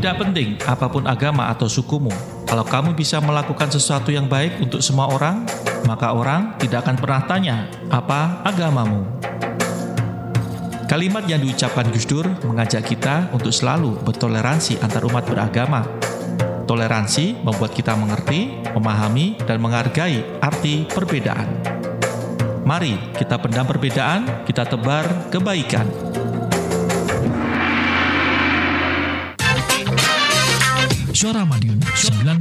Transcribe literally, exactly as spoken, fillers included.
Tidak penting apapun agama atau sukumu, kalau kamu bisa melakukan sesuatu yang baik untuk semua orang, maka orang tidak akan pernah tanya, apa agamamu? Kalimat yang diucapkan Gus Dur mengajak kita untuk selalu bertoleransi antar umat beragama. Toleransi membuat kita mengerti, memahami, dan menghargai arti perbedaan. Mari kita pendam perbedaan, kita tebar kebaikan. Suara Madiun sembilan